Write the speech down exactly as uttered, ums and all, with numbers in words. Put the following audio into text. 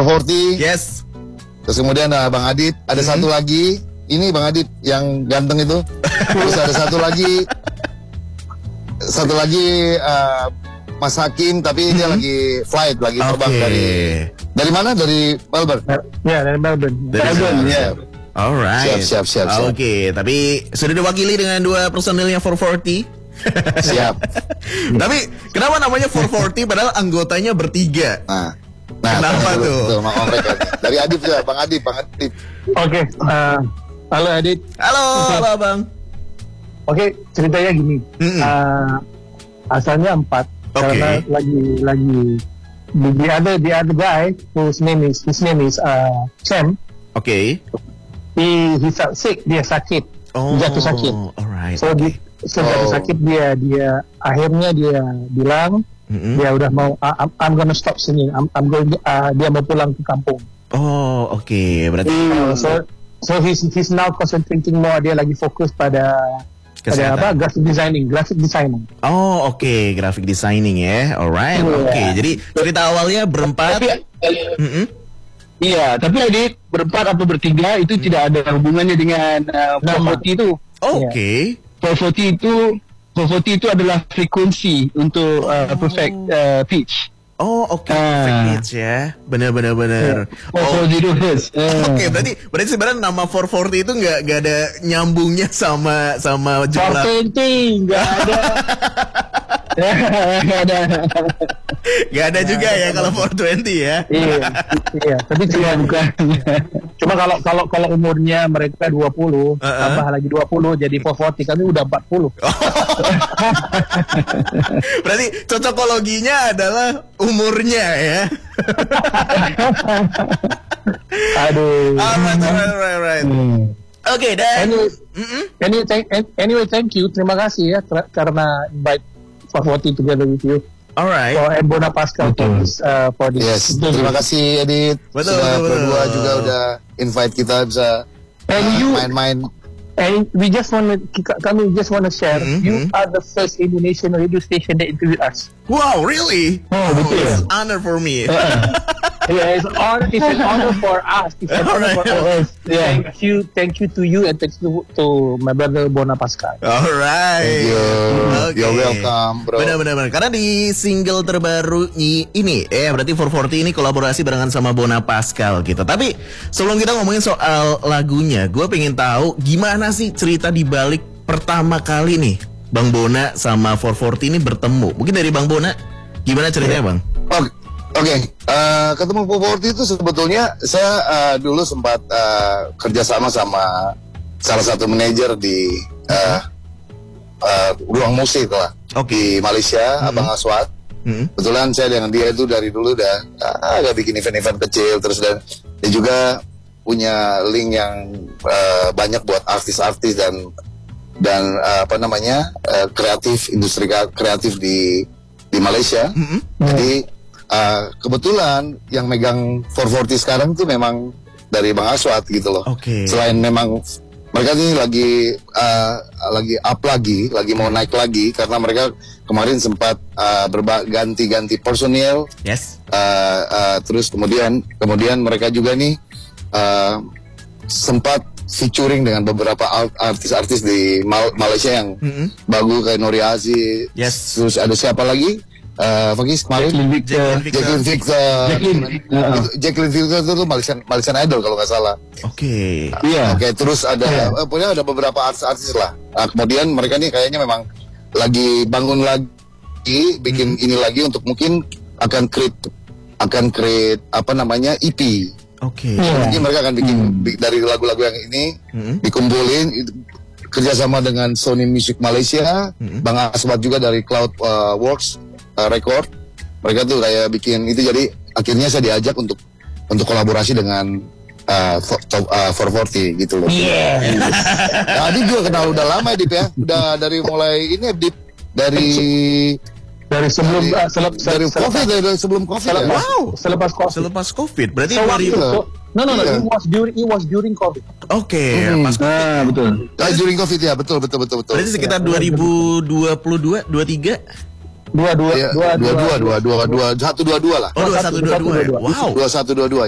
empat puluh. Yes. Terus kemudian ada Bang Adit. Ada mm-hmm. satu lagi. Ini Bang Adit yang ganteng itu. Terus ada satu lagi. Satu lagi uh, Mas Hakim, tapi mm-hmm. dia lagi flight, lagi terbang okay. dari dari mana? Dari Melbourne. Ya, dari Melbourne. Dari Melbourne, ya. Yeah. Alright. Siap, siap, siap. siap. Oke, okay. Tapi sudah diwakili dengan dua personilnya empat puluh. Siap. Tapi kenapa namanya empat puluh padahal anggotanya bertiga? Nah, nah kenapa betul, tuh? Betul, betul, mereka. Dari Adit ya, Bang Adit, Bang Adit. Oke, okay, uh, halo Adit. Halo, halo Bang. Oke, okay, ceritanya gini. Mm-hmm. Uh, asalnya empat, okay. karena lagi lagi the other the other guy whose name is his name is uh, Sam. Oke. Okay. He he sick, dia sakit, oh, jatuh sakit. Alright. So okay. di, so oh. jatuh sakit dia dia akhirnya dia bilang mm-hmm. dia udah mau I'm, I'm gonna stop singing. I'm, I'm going uh, dia mau pulang ke kampung. Oh oke okay. Berarti. Uh, so so he's he's now concentrating more. Dia lagi fokus pada kesehatan. Pada apa? Graphic designing, graphic designing. Oh oke, okay. graphic designing ya. Alright. Yeah. Oke. Okay. Jadi cerita awalnya berempat. Tapi, mm-hmm. Iya, tapi Adit berempat atau bertiga itu hmm. tidak ada hubungannya dengan uh, empat puluh itu. Oke. Okay. empat puluh itu empat puluh itu adalah frekuensi untuk uh, perfect uh, pitch. Oh oke, okay. uh, perfect pitch ya. Benar-benar benar. empat puluh hertz. Uh. Oke, okay, berarti berarti sebenarnya nama empat puluh itu nggak nggak ada nyambungnya sama sama jumlah. empat puluh nggak ada. Gak ada. Gak ada juga ya kalau empat puluh ya. Iya, iya. Tapi cuma bukan. Cuma kalau kalau kalau umurnya mereka dua puluh, uh-uh. tambah lagi dua puluh jadi empat puluh, kami udah empat puluh. Berarti cocokologinya adalah umurnya ya. Aduh. Alright, alright, alright, right. Hmm. Oke, okay, dan anyway, anyway, thank, anyway, thank you, terima kasih ya ter- karena invite empat puluh together with you. Alright. For Bona Pascal for this, uh, for this. Yes. Terima kasih Edit. Betul, sudah betul, berdua betul. juga udah invite kita bisa and uh, you, main-main. And we just want to, kami just want to share. Mm-hmm. You are the first Indonesian radio station that interviewed us. Wow, really? Oh, betul. It's an honor for me. Uh, yeah, it's honor. It's an honor for us. It's an honor for us. Yeah. Thank you, thank you to you, and thank you to my brother Bona Pascal. Alright. Thank you. Okay. You're welcome, bro. Benar-benar. Karena di single terbaru ini, eh berarti empat puluh ini kolaborasi barengan sama Bona Pascal gitu. Tapi sebelum kita ngomongin soal lagunya, gue pengen tahu gimana sih cerita di balik pertama kali nih Bang Bona sama empat puluh ini bertemu. Mungkin dari Bang Bona, gimana ceritanya Bang? Oke, okay. uh, ketemu empat puluh itu sebetulnya saya uh, dulu sempat uh, kerjasama sama salah satu manajer di uh, uh, ruang musik lah, okay. di Malaysia, mm-hmm. Abang Aswad. Mm-hmm. Kebetulan saya dengan dia itu dari dulu udah uh, agak bikin event-event kecil terus, dan dia juga punya link yang uh, banyak buat artis-artis dan dan uh, apa namanya uh, kreatif, industri kreatif di di Malaysia. Mm-hmm. Jadi uh, kebetulan yang megang empat puluh sekarang tuh memang dari Bang Aswad gitu loh. Okay. Selain memang mereka ini lagi uh, lagi up lagi, lagi mau naik lagi karena mereka kemarin sempat uh, berba- ganti-ganti personil. Yes. Uh, uh, terus kemudian kemudian mereka juga nih Uh, sempat featuring dengan beberapa artis-artis di Mal- Malaysia yang mm-hmm. bagus kayak Nori Aziz. Yes. Terus ada siapa lagi? Uh, Fakis kemarin Jacqueline Victor. Jacqueline Victor. Jacqueline, uh-uh. Jacqueline Victor itu tuh Malaysian Malaysian Idol kalau nggak salah. Oke. Okay. Iya. Uh, yeah. Oke. Okay, terus ada, yeah. uh, punya ada beberapa artis-artis lah. Nah, kemudian mereka nih kayaknya memang lagi bangun lagi, bikin mm-hmm. ini lagi untuk mungkin akan create akan create apa namanya E P. Oke. Okay. Yeah. Jadi mereka akan bikin hmm. dari lagu-lagu yang ini hmm. dikumpulin kerjasama dengan Sony Music Malaysia, hmm. Bang Aswad juga dari Cloud uh, Works uh, Record. Mereka tuh kayak bikin itu, jadi akhirnya saya diajak untuk untuk kolaborasi dengan uh, uh, empat puluh gitu loh. Iya. Yeah. Nah, Adit juga kenal udah lama ya Dip ya. Udah dari mulai ini Dip dari dari sebelum dari, uh, selep, dari selep, COVID dari, dari sebelum COVID selepas, ya? Wow, selepas COVID. Selepas COVID. Berarti so, dua ribu so, no no no, yeah. it was during it was during COVID. Oke, okay, hmm. pas COVID. Nah, betul. Ah, during COVID ya, betul betul betul betul. Berarti sekitar dua ribu dua puluh dua, dua puluh tiga dua dua dua dua dua dua dua dua satu dua dua lah. Oh, dua satu dua dua. Wow. dua satu dua dua.